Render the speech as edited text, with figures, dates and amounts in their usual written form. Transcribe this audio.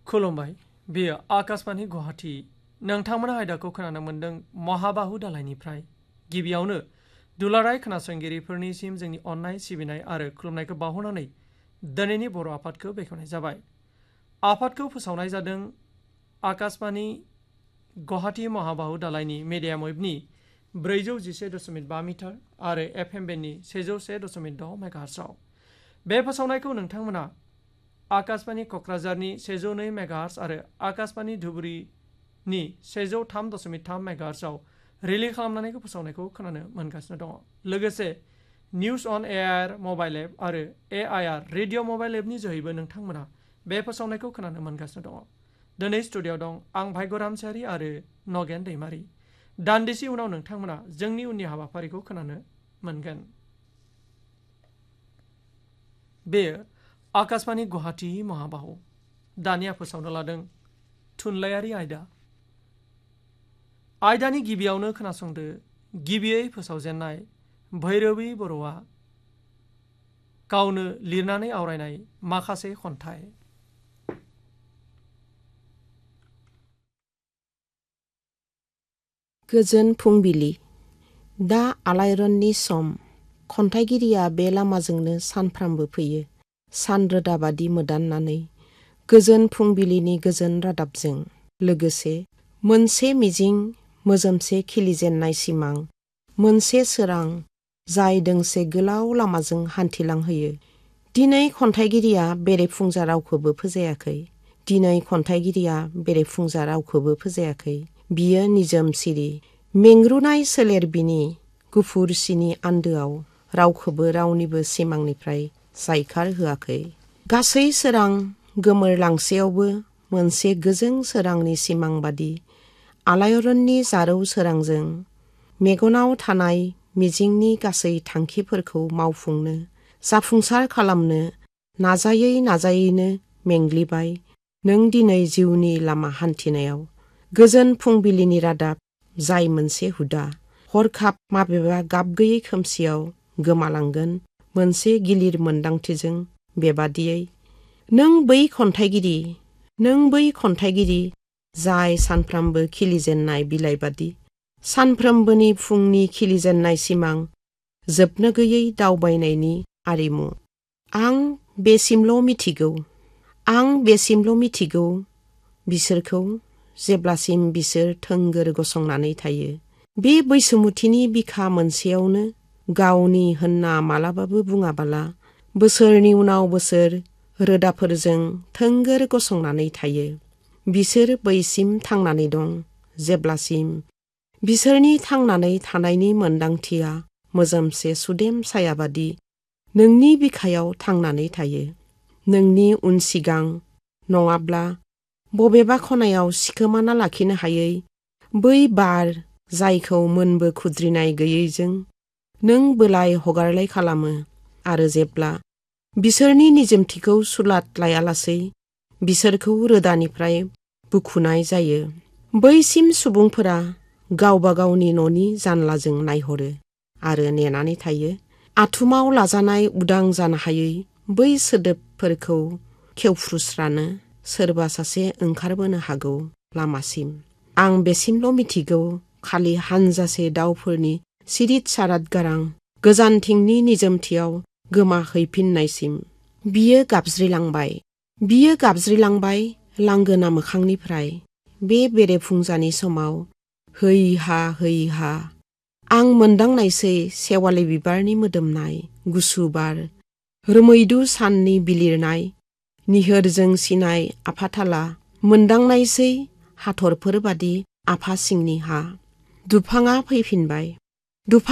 खुलुमबाय बेयो आकाशवाणी गुवाहाटी नोंथांमोना आयदाखौ खोनानो मोन्दों महाबाहु दालायनिफ्राय गिबियावनो दुलाराय खोनासंगिरिफोरनिसिम जोंनि अननाय सिबिनाय आरो खुलुमनायखौ बावहरनानै दिनैनि बर' आफादखौ बेखेवनाय जाबाय। आफादखौ फोसावनाय जादों आकाशवाणी गुवाहाटी महाबाहु दालायनि मिडियाम वेभनि 411.5 मिटार आरो FM बेन्डनि 101.6 मेगाहार्ट्जआव। बे फोसावनायखौ नोंथांमोना आकाशवाणी क'क्राझारनि 102 मेगाहार्ट्ज आरो आकाशवाणी धुबुरीनि 103.3 मेगाहार्ट्जआव रिले खालामनानै फोसावनायखौ खोनानो मोनगासिनो दङ। लोगोसे निउज अन एआइआर मबाइल एप आरो एआइआर रेडिअ मबाइल एपनि जोहैबो नोंथांमोना बे फोसावनायखौ खोनानो मोनगासिनो दङ। दिनै स्टुडिअ'आव दं आं भाग्य रामसियारि आरो नगेन दैमारि। दान्दिसे उनाव नोंथांमोना जोंनि उननि हाबाफारिखौ खोनानो मोनगोन। बेयो आकाशवाणी गुवाहाटी महाबाहु दानिया फोसावनो लादों थुनलाइयारि आयदा। आयदानि गिबियावनो खोनासंदो गिबियै फोसावजेननाय भैरबी बर'आ गावनो लिरनानै आवरायनाय माखासे खन्थाइ। गोजोन फुंबिलि। दा आलायरननि सम। खन्थाइगिरिया बे लामाजोंनो सानफ्रामबो फैयो, सान रोदा बादि मोदाननानै गोजोन फुंबिलिनि गोजोन रादाबजों लोगोसे मोनसे मिजिं, मोजोमसे खिलिजेननाय सिमां, मोनसे सोरां जाय दोंसे गोलाव लामाजों हान्थिलांहोयो। दिनै खन्थाइगिरिया बेरेफुंजा रावखौबो फोजायाखै। दिनै खन्थाइगिरिया बेरेफुंजा रावखौबो फोजायाखै। बियो निजोम सिरि, मेंग्रुनाय सोलेर बिनि गुफुर सिनि आन्दोआव रावखौबो रावनिबो सिमांनिफ्राय जायखार होआखै। गासै सोरां गोमोरलांसेयावबो मोनसे गोजों सोरांनि सिमां बादि आलायरननि जारौ सोरांजों मेगनाव थानाय मिजिंनि गासै थांखिफोरखौ मावफुंनो, जाफुंसार खालामनो नाजायै नाजायैनो मेंग्लिबाय नों दिनै जिउनि लामा हान्थिनायाव। गोजोन फुंबिलिनि रादाब जाय मोनसे हुदा, हरखाब माबेबा गाबगैयै खोमसियाव गोमालांगोन मोनसे गिलिर मोन्दांथिजों बेबादियै। नों बै खन्थाइगिरि जाय सानफ्रामबो खिलिजेननाय बिलाइ बादि, सानफ्रोमबोनि फुंनि खिलिजेननाय सिमां, जोबनो गैयै दावबायनायनि आरिमु। आं बेसिमल' मिथिगौ बिसोरखौ जेब्लासिम बिसोर थोंगोर गसंनानै थायो। बे बैसोमुथिनि बिखा मोनसेयावनो गावनि होनना मालाबाबो बुङाबाला बोसोरनि उनाव बोसोर रोदाफोरजों थोंगोर गसंनानै थायो। बिसोर बैसिम थांनानै दं जेब्लासिम बिसोरनि थांनानै थानायनि मोन्दांथिया मोजोमसे सुदेम सायाबादि नोंनि बिखायाव थांनानै थायो। नोंनि उन सिगां नङाब्ला बबेबा खनायाव सिखोमाना लाखिनो हायै बै बार जायखौ मोनबो खुद्रिनाय गैयैजों नों बोलाय हगारलाय खालामो आरो जेब्ला बिसोरनि निजोमथिखौ सुलाद लायालासै बिसोरखौ रोदानिफ्राय बुखुनाय जायो। बैसिम सुबुंफोरा गावबा गावनि न'नि जानलाजों नायहरो आरो नेनानै थायो। आथुमाव लाजानाय उदां जानो हायै बै सोदोबफोरखौ खेवफ्रुस्रानो सोरबा सासे ओंखारबोनो हागौ लामासिम। आं बेसिमल' मिथिगौ खालि हानजासे दाउफोरनि सिरिद साराद गारां गोजानथिंनि निजोमथियाव गोमाहैफिननायसिम। बियो गाबज्रिलांबाय लांगोना मोखांनिफ्राय बे बेरेफुंजानि समाव हैहा आं मोनदांनायसै सेवालि बिबारनि मोदोमनाय, गुसु बार, रोमैदु साननि बिलिरनाय, निहोरजों सिनाय आफाथाला मोनदांनायसै हाथरफोर बादि आफा सिंनि हा। दुफाङा फैफिनबाय।